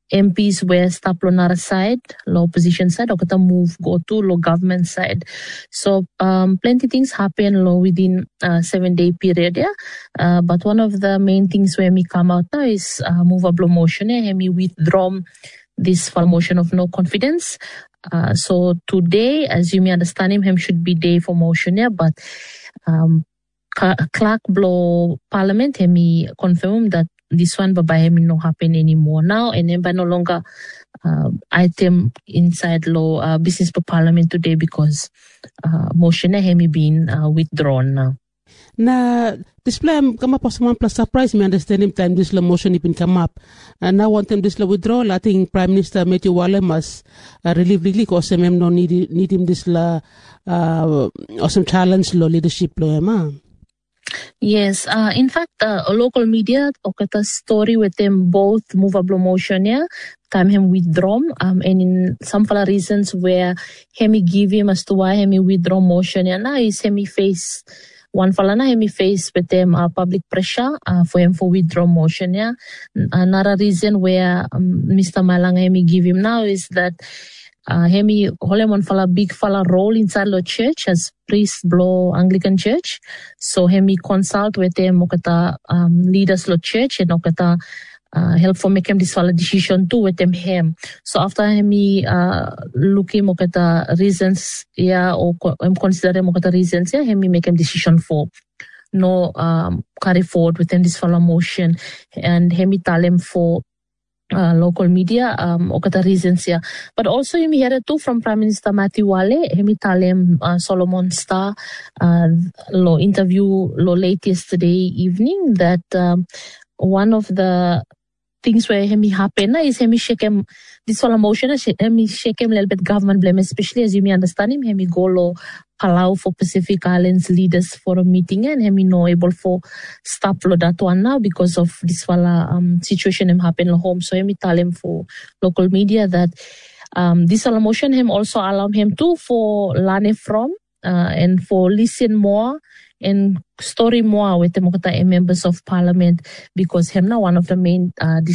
MPs were stop lo nara side, lo opposition side, or kata move go to lo government side. So plenty things happen lo within 7-day period, yeah. But one of the main things where me come out now is movable motion, me withdraw this for motion of no confidence. So today, as you may understand him should be day for motion, yeah, but Clark blow parliament, he confirmed that this one babai no happen anymore now, and then no longer item inside law business for parliament today because motion hemi been withdrawn now. Na display come up as one plus surprise me understand him time this motion been come up and now want him this withdrawal. I think Prime Minister Matthew Wale must relieve legally cause him no need him this awesome challenge law leadership law. Yes, in fact, a local media okata story with them both movable motion, yeah, time him withdraw, and in some fala reasons where hemi give him as to why hemi withdraw motion, yeah, now is hemi face one fala na hemi face with them public pressure for him for withdraw motion, yeah. Another reason where Mr. Malang hemi give him now is that hemi holemon fala big fala role inside the church as priest blow Anglican church. So hemi consult with them okata leaders lo church and okata help for make him this fala decision too with them him. So after hemi looking okata reasons, yeah, or consider him okata reasons, yeah, hemi make him decision for no carry forward within this fala motion, and hemi tell him for local media okata reasons, yeah. But also you hear it too from Prime Minister Matthew Wale, hemi talem Solomon Star lo interview lo late yesterday evening that one of the things where hemi happen is hemi shake him this whole emotion, hemi shake him a little bit government blame, especially as you may understand him, hemi go lo allow for Pacific Islands leaders for a meeting and hemi no able for stop lo that one now because of this wala situation him happen lo home. So hemi tell him for local media that this wala motion him also allow him too for learn from and for listen more and story more with the members of parliament because him now one of the main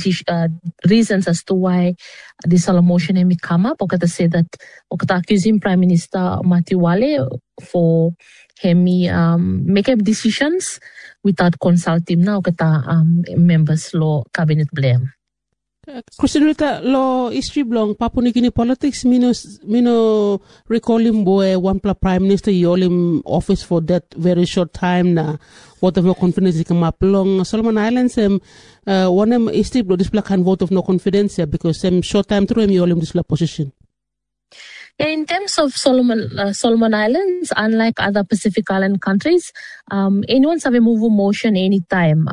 reasons as to why this motion him come up. Okata say that okata accusing Prime Minister Matthew Wale for him make decisions without consulting now okata members law cabinet blame. Christian Rita lo history blong Papua New Guinea politics mino recall him boy one Prime Minister you all him office for that very short time na whatever confidence he come up long Solomon Islands one history blow display can vote of no confidence because short time through him you all him display position. Yeah, in terms of Solomon Islands, unlike other Pacific Island countries, anyone's have a move motion anytime.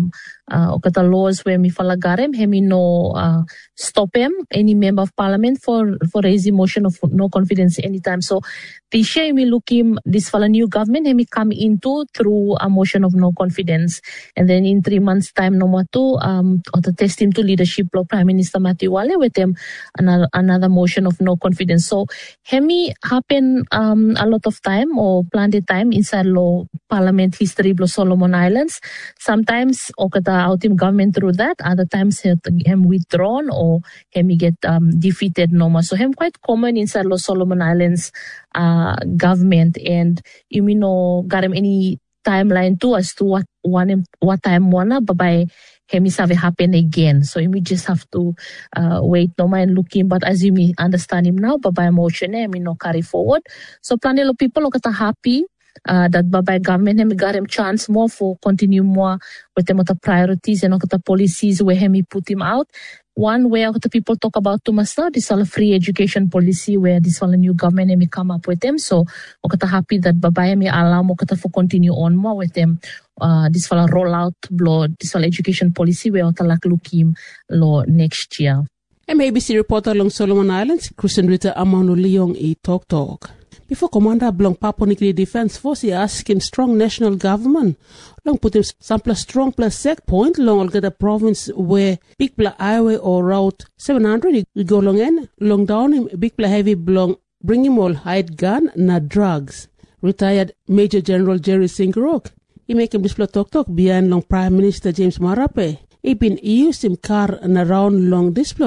Okata laws where mi falagarem, hemi no stop him, any member of parliament for raising motion of no confidence anytime. So the shame we look him this fala new government hemi come into through a motion of no confidence, and then in 3 months time no more to test him to leadership law Prime Minister Matthew Wale with him another motion of no confidence. So hemi happen a lot of time or plenty time inside law parliament history blow Solomon Islands. Sometimes okata out him government through that, other times him withdrawn or him get defeated no more. So him quite common inside law Solomon Islands government, and you know got him any timeline too as to what time wanna by him is have happen again. So you just have to wait no mind looking, but as you may understand him now by motion him no carry forward. So plenty of people look at happy that by government him got him chance more for continue more with them the priorities and the policies where him put him out. One where the people talk about too much now, this all a free education policy where this all a new government may come up with them. So okata happy that babaya may allow okata for continue on more with them. This all roll out blow this all education policy where otalak looking law next year. MABC reporter along Solomon Islands, Christian Rita Amano Leong Talk. Before Commander Blong Papua New Guinea Defense Force asking strong national government long put him some plus strong plus set point long all get a province where big bla highway or route 700 you go long in long down him big bla heavy blong bring him all hide gun na drugs. Retired Major General Jerry Singrok he make him display talk behind long Prime Minister James Marape he been used him car and around long display